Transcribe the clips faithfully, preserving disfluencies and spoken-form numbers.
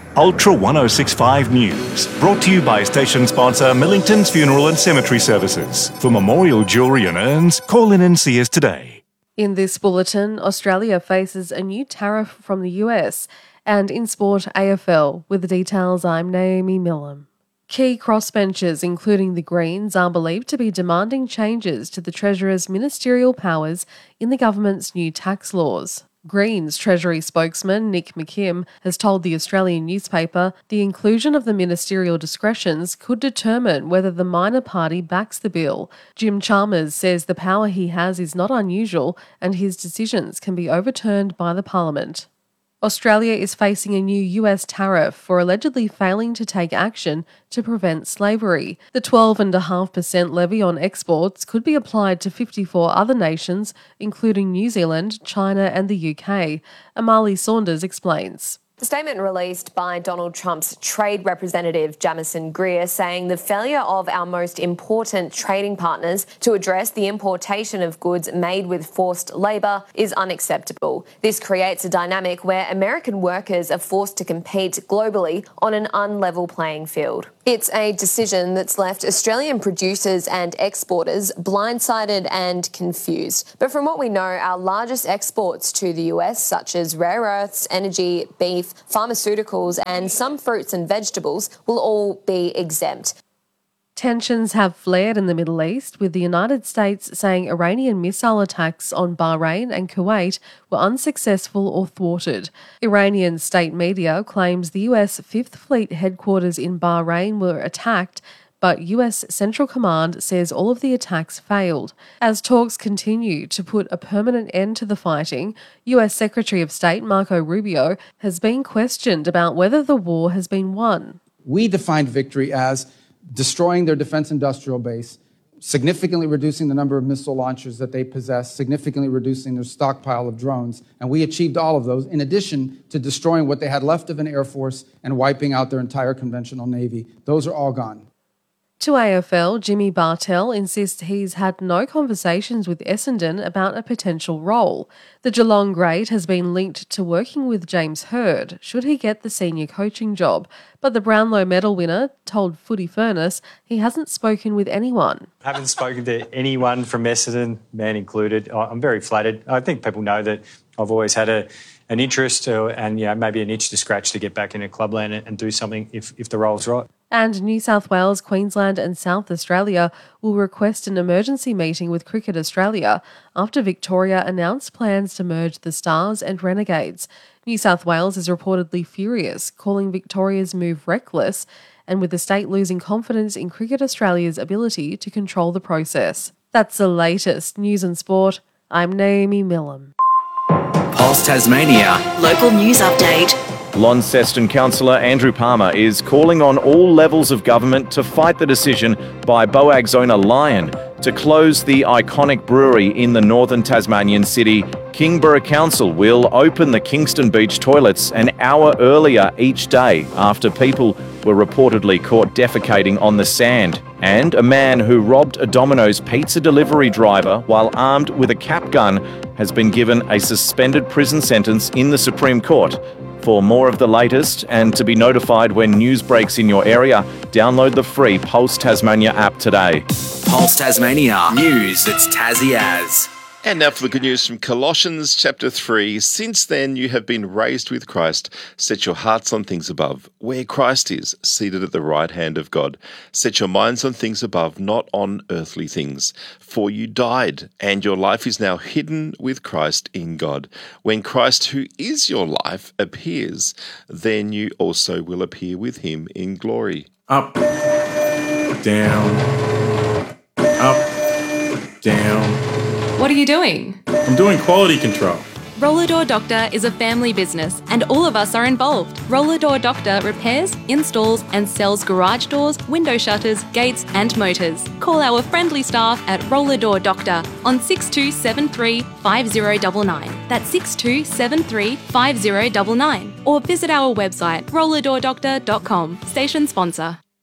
Ultra one oh six point five News, brought to you by station sponsor Millington's Funeral and Cemetery Services. For memorial jewellery and urns, call in and see us today. In this bulletin, Australia faces a new tariff from the U S, and in sport, A F L. With the details, I'm Naomi Millam. Key crossbenchers, including the Greens, are believed to be demanding changes to the Treasurer's ministerial powers in the government's new tax laws. Greens Treasury spokesman Nick McKim has told the Australian newspaper the inclusion of the ministerial discretions could determine whether the minor party backs the bill. Jim Chalmers says the power he has is not unusual and his decisions can be overturned by the Parliament. Australia is facing a new U S tariff for allegedly failing to take action to prevent slavery. The twelve point five percent levy on exports could be applied to fifty-four other nations, including New Zealand, China and the U K. Amali Saunders explains. The statement released by Donald Trump's trade representative, Jamieson Greer, saying the failure of our most important trading partners to address the importation of goods made with forced labour is unacceptable. This creates a dynamic where American workers are forced to compete globally on an unlevel playing field. It's a decision that's left Australian producers and exporters blindsided and confused. But from what we know, our largest exports to the U S, such as rare earths, energy, beef, pharmaceuticals and some fruits and vegetables, will all be exempt. Tensions have flared in the Middle East, with the United States saying Iranian missile attacks on Bahrain and Kuwait were unsuccessful or thwarted. Iranian state media claims the U S Fifth Fleet headquarters in Bahrain were attacked, but U S Central Command says all of the attacks failed. As talks continue to put a permanent end to the fighting, U S Secretary of State Marco Rubio has been questioned about whether the war has been won. We defined victory as destroying their defense industrial base, significantly reducing the number of missile launchers that they possess, significantly reducing their stockpile of drones, and we achieved all of those, in addition to destroying what they had left of an air force and wiping out their entire conventional navy. Those are all gone. To A F L, Jimmy Bartell insists he's had no conversations with Essendon about a potential role. The Geelong great has been linked to working with James Hird, should he get the senior coaching job. But the Brownlow medal winner told Footy Furnace he hasn't spoken with anyone. I haven't spoken to anyone from Essendon, man included. I'm very flattered. I think people know that I've always had a an interest uh, and, you know, maybe an itch to scratch to get back into clubland and, and do something if, if the role's right. And New South Wales, Queensland and South Australia will request an emergency meeting with Cricket Australia after Victoria announced plans to merge the Stars and Renegades. New South Wales is reportedly furious, calling Victoria's move reckless, and with the state losing confidence in Cricket Australia's ability to control the process. That's the latest news and sport. I'm Naomi Millam. Pulse Tasmania. Local news update. Launceston councillor Andrew Palmer is calling on all levels of government to fight the decision by Boag's owner Lion to close the iconic brewery in the northern Tasmanian city. Kingborough Council will open the Kingston Beach toilets an hour earlier each day after people were reportedly caught defecating on the sand. And a man who robbed a Domino's pizza delivery driver while armed with a cap gun has been given a suspended prison sentence in the Supreme Court. For more of the latest and to be notified when news breaks in your area, download the free Pulse Tasmania app today. Pulse Tasmania. News that's Tassie as. And now for the good news from Colossians chapter three. Since then you have been raised with Christ. Set your hearts on things above, where Christ is, seated at the right hand of God. Set your minds on things above, not on earthly things. For you died, and your life is now hidden with Christ in God. When Christ, who is your life, appears, then you also will appear with him in glory. Up, down, up, down. What are you doing? I'm doing quality control. Roller Door Doctor is a family business and all of us are involved. Roller Door Doctor repairs, installs and sells garage doors, window shutters, gates and motors. Call our friendly staff at Roller Door Doctor on six two seven three, five zero nine nine. That's six two seven three, five zero nine nine. Or visit our website roller door doctor dot com. Station sponsor.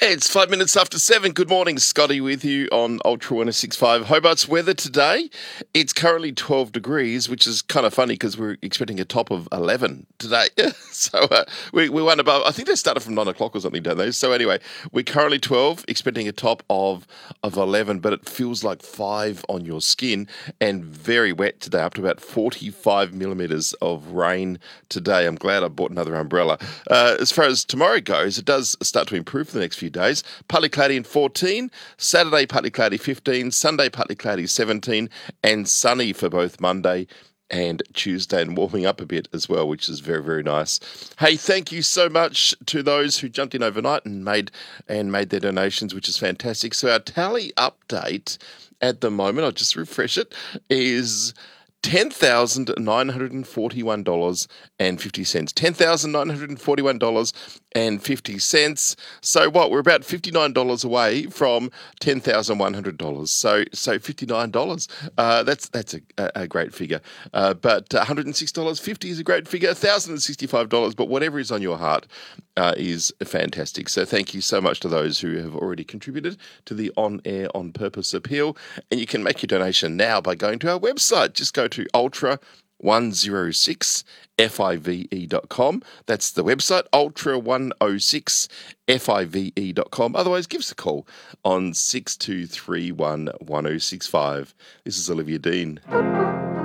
It's five minutes after seven. Good morning, Scotty with you on Ultra one oh six point five. Hobart's weather today, it's currently twelve degrees, which is kind of funny because we're expecting a top of eleven today. so uh, we, we went above, I think they started from nine o'clock or something, don't they? So anyway, we're currently twelve, expecting a top of, of eleven, but it feels like five on your skin and very wet today, up to about forty-five millimetres of rain today. I'm glad I bought another umbrella. Uh, as far as tomorrow goes, it does start to improve for the next few days. Partly cloudy and fourteen, Saturday partly cloudy fifteen, Sunday partly cloudy seventeen, and sunny for both Monday and Tuesday, and warming up a bit as well, which is very, very nice. Hey, thank you so much to those who jumped in overnight and made and made their donations, which is fantastic. So our tally update at the moment, I'll just refresh it, is ten thousand nine hundred forty-one dollars and fifty cents. ten thousand nine hundred forty-one dollars and fifty cents. So what? We're about fifty-nine dollars away from ten thousand one hundred dollars. So so fifty-nine dollars. Uh, that's that's a, a great figure. Uh, but one hundred six dollars fifty is a great figure. one thousand sixty-five dollars. But whatever is on your heart uh, is fantastic. So thank you so much to those who have already contributed to the On Air On Purpose appeal. And you can make your donation now by going to our website. Just go to ultra one oh six five e dot com. That's the website, ultra one oh six five e dot com. Otherwise, give us a call on six two three one one oh six five. This is Olivia Dean.